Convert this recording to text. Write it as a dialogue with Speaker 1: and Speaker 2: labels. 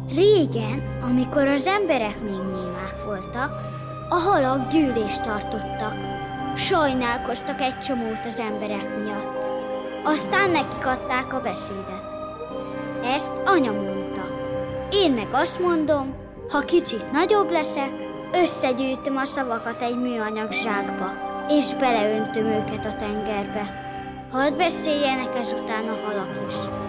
Speaker 1: Régen, amikor az emberek még némák voltak, a halak gyűlést tartottak. Sajnálkoztak egy csomót az emberek miatt. Aztán nekik adták a beszédet. Ezt anya mondta. Én meg azt mondom, ha kicsit nagyobb leszek, összegyűjtöm a szavakat egy műanyag zsákba, és beleöntöm őket a tengerbe. Hadd beszéljenek ezután a halak is.